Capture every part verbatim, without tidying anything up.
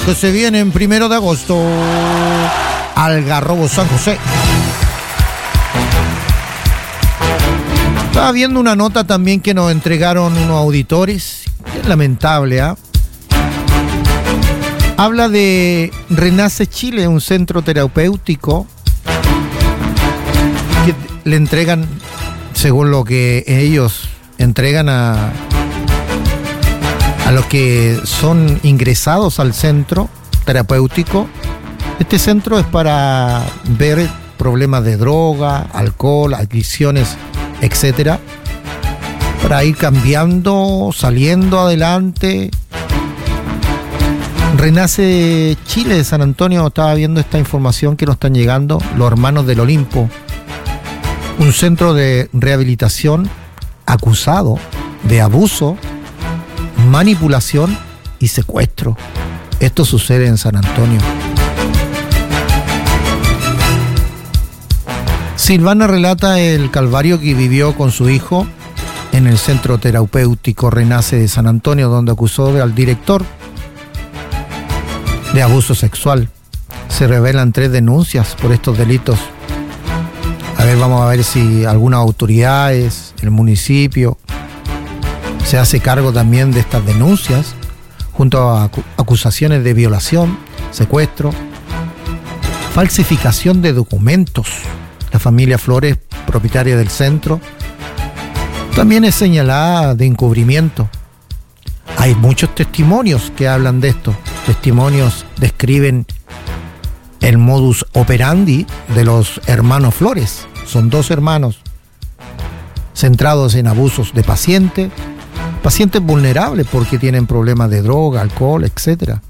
que se vienen primero de agosto. Algarrobo San José. Estaba viendo una nota también que nos entregaron unos auditores. Es lamentable, ¿ah? ¿eh? Habla de Renace Chile, un centro terapéutico que le entregan, según lo que ellos entregan a, a los que son ingresados al centro terapéutico. Este centro es para ver problemas de droga, alcohol, adicciones, etcétera, para ir cambiando, saliendo adelante. Renace Chile de San Antonio, estaba viendo esta información que nos están llegando, los hermanos del Olimpo, un centro de rehabilitación acusado de abuso, manipulación y secuestro. Esto sucede en San Antonio. Silvana relata el calvario que vivió con su hijo en el centro terapéutico Renace de San Antonio, donde acusó al director de abuso sexual. Se revelan tres denuncias por estos delitos. A ver, vamos a ver si algunas autoridades, el municipio, se hace cargo también de estas denuncias, junto a acu- acusaciones de violación, secuestro, falsificación de documentos. La familia Flores, propietaria del centro, también es señalada de encubrimiento. Hay muchos testimonios que hablan de esto. Testimonios describen el modus operandi de los hermanos Flores. Son dos hermanos centrados en abusos de pacientes, pacientes vulnerables porque tienen problemas de droga, alcohol, etcétera.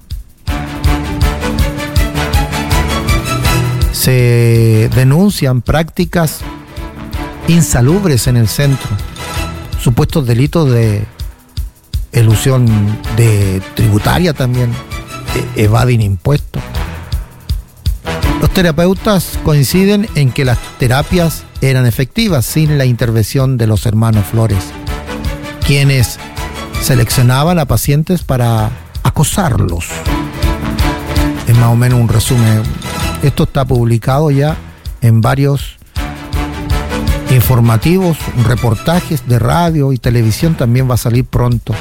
Se denuncian prácticas insalubres en el centro, supuestos delitos de elusión de tributaria también, evaden impuestos. Los terapeutas coinciden en que las terapias eran efectivas sin la intervención de los hermanos Flores, quienes seleccionaban a pacientes para acosarlos. Es más o menos un resumen. Esto está publicado ya en varios informativos, reportajes de radio y televisión, también va a salir pronto.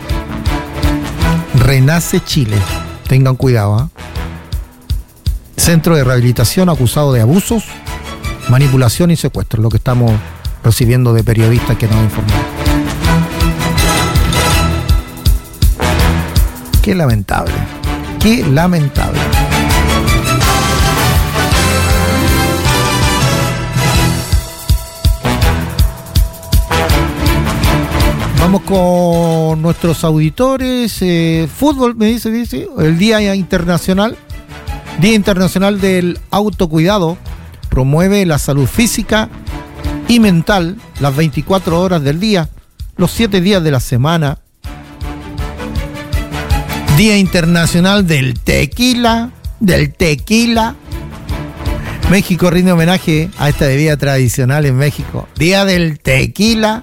Renace Chile. Tengan cuidado, ¿eh? Centro de rehabilitación acusado de abusos, manipulación y secuestro, lo que estamos recibiendo de periodistas que nos informan. Qué lamentable, qué lamentable. Vamos con nuestros auditores. Eh, fútbol, me dice, dice, el Día Internacional, Día Internacional del Autocuidado, promueve la salud física y mental las veinticuatro horas del día, los siete días de la semana. Día Internacional del Tequila, del Tequila. México rinde homenaje a esta bebida tradicional en México. Día del Tequila.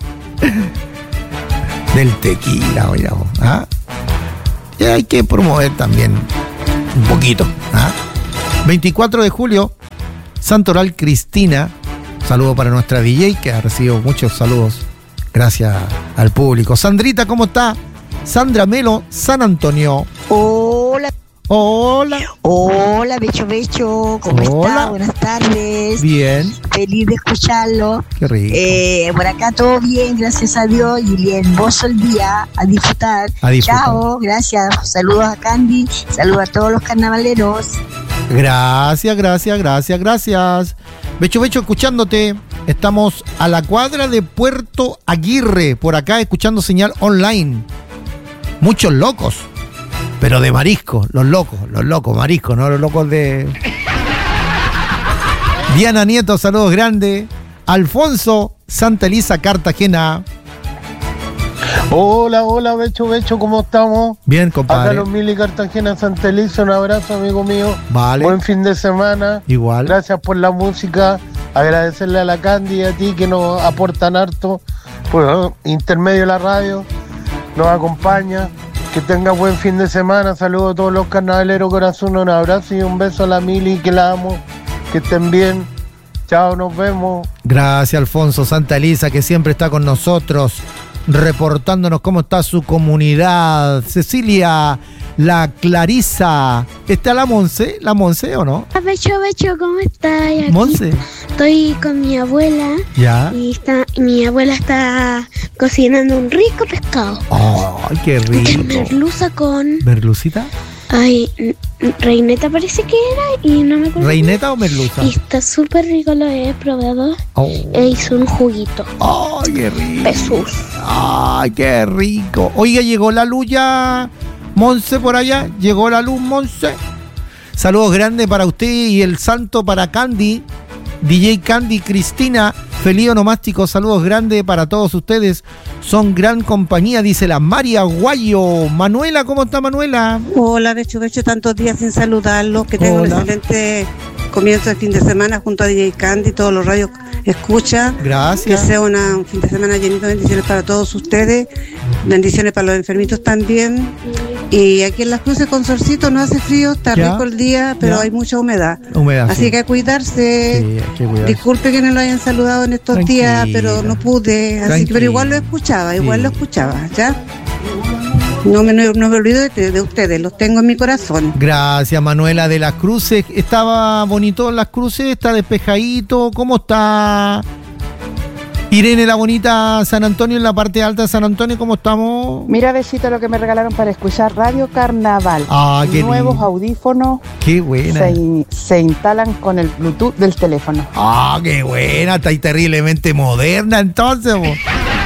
Del tequila, oye, ¿ah? Y hay que promover también un poquito, ¿ah? veinticuatro de julio, Santoral Cristina. Saludo para nuestra D J, que ha recibido muchos saludos gracias al público. Sandrita, ¿cómo está? Sandra Melo, San Antonio. Hola. Hola. Hola, Becho Becho. ¿Cómo Hola. está? Buenas tardes. Bien. Feliz de escucharlo. Qué rico. Eh, por acá todo bien, gracias a Dios. Y el hermoso el día. A disfrutar. A disfrutar. Chao, gracias. Saludos a Candy. Saludos a todos los carnavaleros. Gracias, gracias, gracias, gracias. Becho Becho, escuchándote. Estamos a la cuadra de Puerto Aguirre, por acá, escuchando señal online. Muchos locos, pero de marisco, los locos, los locos, marisco, no los locos de... Diana Nieto, saludos grandes. Alfonso, Santa Elisa, Cartagena. Hola, hola, Becho, Becho, ¿cómo estamos? Bien, compadre. Acá los Mili Cartagena, Santa Elisa, un abrazo, amigo mío. Vale. Buen fin de semana. Igual. Gracias por la música. Agradecerle a la Candy y a ti que nos aportan harto. Pues, intermedio de la radio, nos acompaña. Que tenga buen fin de semana. Saludos a todos los carnavaleros, corazón, un abrazo y un beso a la Mili, que la amo. Que estén bien. Chao, nos vemos. Gracias, Alfonso Santa Elisa, que siempre está con nosotros, reportándonos cómo está su comunidad. Cecilia, la Clarisa. ¿Está la Monse? ¿La Monse o no? Becho, Becho, ¿cómo estás? Aquí Monse. Estoy con mi abuela. Ya. Y está, mi abuela está cocinando un rico pescado. ¡Ay, qué rico! Merluza con... ¿Merlucita? Ay, reineta parece que era y no me acuerdo. ¿Reineta o merluza? Y está súper rico, lo he probado. Oh. E hizo un juguito. ¡Ay, qué rico! Jesús. ¡Ay, qué rico! Oiga, llegó la luz ya, Monse, por allá. Llegó la luz, Monse. Saludos grandes para usted y el santo para Candy, D J Candy, Cristina, feliz onomástico. Saludos grandes para todos ustedes. Son gran compañía, dice la María Guayo. Manuela, ¿cómo está Manuela? Hola, Becho, Becho, tantos días sin saludarlos. Que tengan un excelente comienzo de fin de semana junto a D J Candy, todos los radios escucha. Gracias. Que sea una, un fin de semana llenito de bendiciones para todos ustedes. Bendiciones para los enfermitos también. Y aquí en Las Cruces con solcito no hace frío, está ¿Ya? rico el día, pero ¿Ya? hay mucha humedad. Humedad, Así sí. que a cuidarse. Sí, hay que cuidarse. Disculpe que no lo hayan saludado en estos Tranquila. días, pero no pude. Así Tranquila. que, pero igual lo escuchaba, igual Sí. lo escuchaba, ¿ya? No me, no, no me olvido de, de ustedes, los tengo en mi corazón. Gracias, Manuela de Las Cruces. ¿Estaba bonito en Las Cruces? ¿Está despejadito? ¿Cómo está Irene la Bonita, San Antonio, en la parte alta de San Antonio? ¿Cómo estamos? Mira, besito, lo que me regalaron para escuchar Radio Carnaval. Ah, qué Nuevos lindo. audífonos Qué buena. se, in- se instalan con el Bluetooth del teléfono. Ah, qué buena. Está ahí terriblemente moderna entonces. Bo.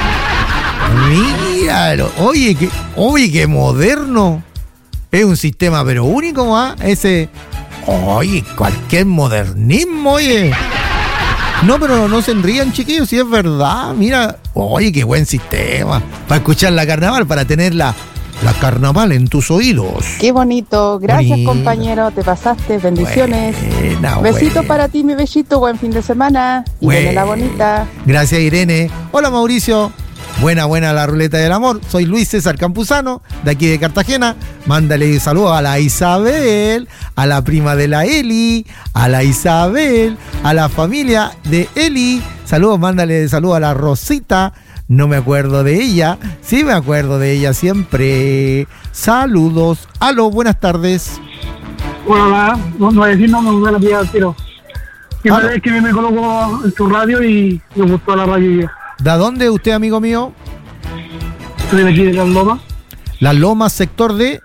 Míralo. Oye, qué, oye, qué moderno. Es un sistema pero único, ¿ah? Ese. Oye, cualquier modernismo, oye. No, pero no se enrían, chiquillos, si es verdad. Mira, oye, qué buen sistema. Para escuchar la carnaval, para tener la, la carnaval en tus oídos. Qué bonito. Gracias, Bonito. compañero. Te pasaste. Bendiciones. Buena, Besito buena. para ti, mi bellito. Buen fin de semana. Y Buena. la bonita. Gracias, Irene. Hola, Mauricio. Buena, buena la ruleta del amor. Soy Luis César Campuzano, de aquí de Cartagena. Mándale saludos a la Isabel, a la prima de la Eli, a la Isabel, a la familia de Eli. Saludos, mándale saludos a la Rosita. No me acuerdo de ella. Sí me acuerdo de ella siempre. Saludos. Aló, buenas tardes. Hola, no, no decir no me voy a la vida al tiro. Primera Aló. vez que me coloco en tu radio y me gustó la radio. ¿De dónde usted, amigo mío? Estoy de aquí de Las Lomas, Las Lomas, sector de...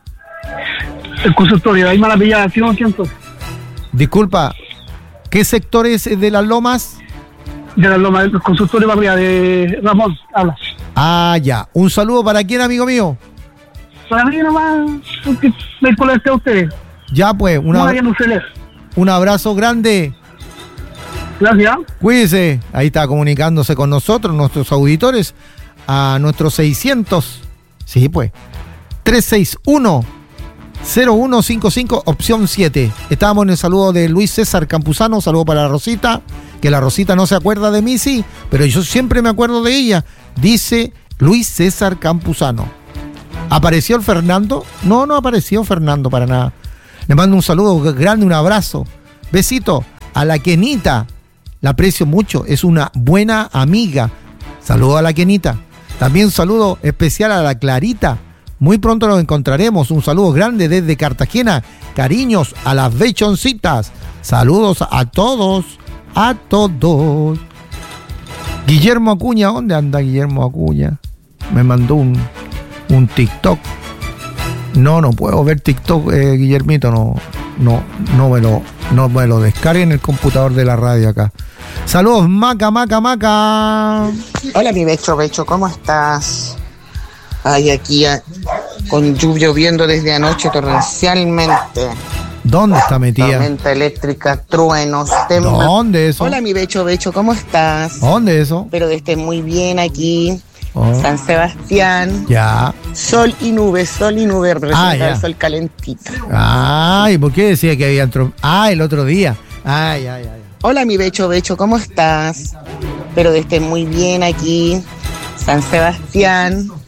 el consultorio, ahí me la pillaba, ¿sí o ciento? Disculpa, ¿qué sector es de Las Lomas? De Las Lomas, el consultorio para arriba, de Ramón, habla. Ah, ya. Un saludo para quién, amigo mío. Para mí nomás, que me colecté a ustedes. Ya, pues, No una, hay en ustedes. un abrazo grande. Gracias. Cuídese. Ahí está comunicándose con nosotros, nuestros auditores, a nuestros seiscientos. Sí, pues. trescientos sesenta y uno, cero uno cincuenta y cinco, opción siete. Estábamos en el saludo de Luis César Campuzano. Saludo para la Rosita. Que la Rosita no se acuerda de mí, sí, pero yo siempre me acuerdo de ella. Dice Luis César Campuzano. ¿Apareció el Fernando? No, no apareció Fernando para nada. Le mando un saludo grande, un abrazo. Besito a la Kenita. La aprecio mucho, es una buena amiga. Saludo a la Kenita. También un saludo especial a la Clarita. Muy pronto nos encontraremos. Un saludo grande desde Cartagena. Cariños a las bechoncitas. Saludos a todos, a todos. Guillermo Acuña, ¿dónde anda Guillermo Acuña? Me mandó un, un TikTok. No, no puedo ver TikTok, eh, Guillermito, no, no, no me lo, no me lo descargue en el computador de la radio acá. Saludos, Maca, Maca, Maca. Hola mi Becho, Becho, ¿cómo estás? Ay, aquí a- con lluvia lloviendo desde anoche torrencialmente. ¿Dónde está metida? Tormenta eléctrica, truenos, temblores. ¿Dónde eso? Hola mi Becho, Becho, ¿cómo estás? ¿Dónde eso? Espero que estés muy bien aquí. Oh, San Sebastián, ya. sol y nubes, sol y nubes, representa Ah, ya. el sol calentito. Ay, ¿por qué decía que había trom- Ah, el otro día. Ay, ay, ay. Hola mi Becho, Becho, ¿cómo estás? Espero que estés muy bien aquí. San Sebastián,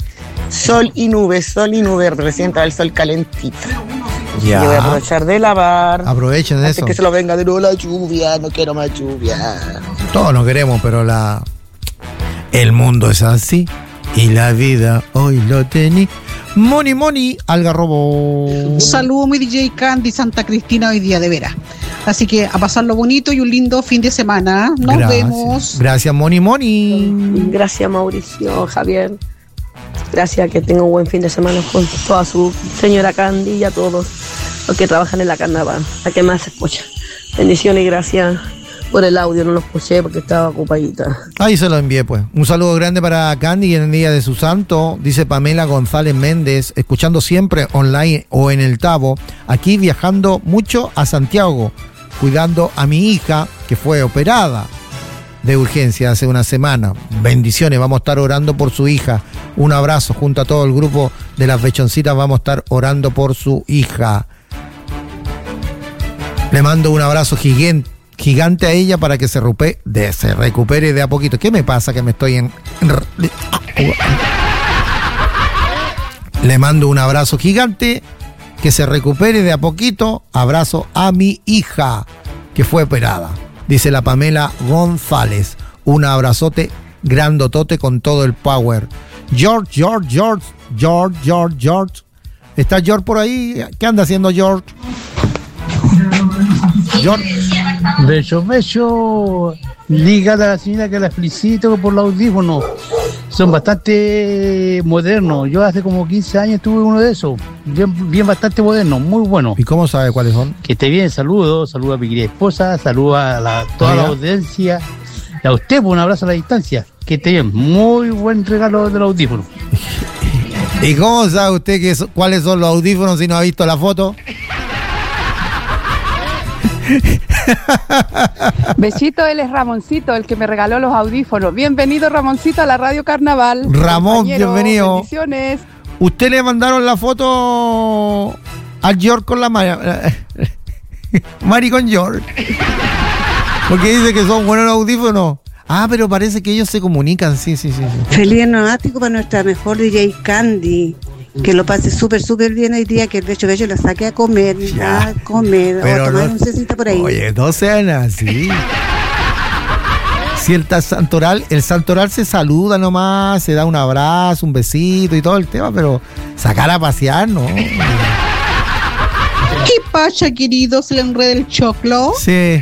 sol y nubes, sol y nubes, recién está el sol calentito. Ya. Yo voy a aprovechar de lavar. Aprovechen de antes eso. que se lo venga de nuevo la lluvia, no quiero más lluvia. Todos nos queremos, pero la el mundo es así y la vida hoy lo tení. Moni Moni, Algarrobo. Un saludo muy D J Candy Santa Cristina hoy día de veras. Así que a pasarlo bonito y un lindo fin de semana. Nos Gracias. vemos. Gracias, Moni Moni. Gracias, Mauricio, Javier. Gracias, que tenga un buen fin de semana con toda su señora Candy y a todos los que trabajan en la carnaval, a que más se escucha. Bendiciones y gracias por el audio, no lo escuché porque estaba ocupadita. Ahí se lo envié, pues. Un saludo grande para Candy en el día de su santo, dice Pamela González Méndez, escuchando siempre online o en el Tabo, aquí viajando mucho a Santiago, cuidando a mi hija que fue operada de urgencia hace una semana. Bendiciones, vamos a estar orando por su hija. Un abrazo junto a todo el grupo de las Bechoncitas, vamos a estar orando por su hija. Le mando un abrazo gigante, gigante a ella para que se, rupe, de, se recupere de a poquito. ¿Qué me pasa que me estoy en... Le mando un abrazo gigante, que se recupere de a poquito. Abrazo a mi hija que fue operada, dice la Pamela González. Un abrazote grandotote con todo el power. George, George, George, George, George, George. ¿Está George por ahí? ¿Qué anda haciendo George? George. Beso, beso. Dígale a la señora que la felicito por los audífonos. Son bastante modernos. Yo hace como quince años tuve uno de esos. Bien, bien bastante moderno, muy bueno. ¿Y cómo sabe cuáles son? Que esté bien, saludos. Saludos a mi querida esposa. Saludos a la, toda Oiga. la audiencia. Y a usted, por un abrazo a la distancia. Que esté bien. Muy buen regalo de los audífonos. ¿Y cómo sabe usted que so, cuáles son los audífonos si no ha visto la foto? Besito, él es Ramoncito, el que me regaló los audífonos. Bienvenido, Ramoncito, a la Radio Carnaval. Ramón, Compañero, bienvenido. Bendiciones. ¿Usted le mandaron la foto al George con la Mari? Mari con George. Porque dice que son buenos audífonos. Ah, pero parece que ellos se comunican, sí, sí, sí. sí. Feliz nomático para nuestra mejor D J Candy. Que lo pase súper, súper bien hoy día, que el Becho Becho la saque a comer, Ya. a comer, Pero o a tomar no- un cecita por ahí. Oye, no sean así. Si el ta- santoral, el santoral se saluda nomás, se da un abrazo, un besito y todo el tema, pero sacar a pasear, ¿no? ¿Qué pasa, querido? ¿Se le enreda el choclo? Sí.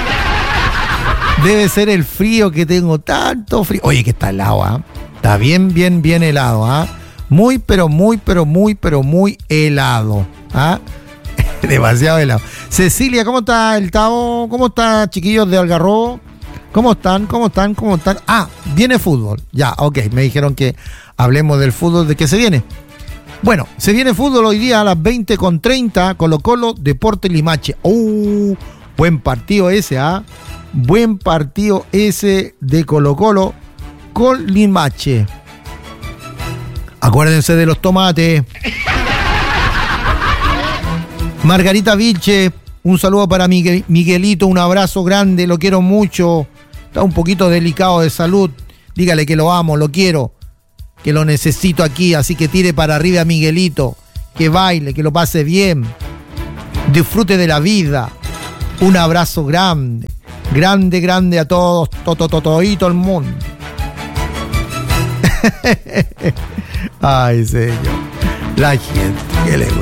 Debe ser el frío que tengo, tanto frío. Oye, que está helado, ¿ah? Está bien, bien, bien helado, ¿ah? Muy, pero muy, pero muy, pero muy helado, ¿ah? Demasiado helado. Cecilia, ¿cómo está el Tavo? ¿Cómo está, chiquillos de Algarrobo? ¿Cómo están? ¿Cómo están? ¿Cómo están? Ah, viene fútbol. Ya, ok. Me dijeron que hablemos del fútbol, ¿de qué se viene? Bueno, se viene fútbol hoy día a las veinte con treinta, Colo Colo, Deportes Limache. ¡Uh! Buen partido ese, ¿ah? Buen partido ese de Colo Colo con Limache. Acuérdense de los tomates. Margarita Vilche, un saludo para Miguel, Miguelito, un abrazo grande, lo quiero mucho. Está un poquito delicado de salud. Dígale que lo amo, lo quiero, que lo necesito aquí, así que tire para arriba a Miguelito, que baile, que lo pase bien, disfrute de la vida. Un abrazo grande, grande, grande a todos, todo, todo, todo el mundo. Ay, señor, la gente, que le gusta.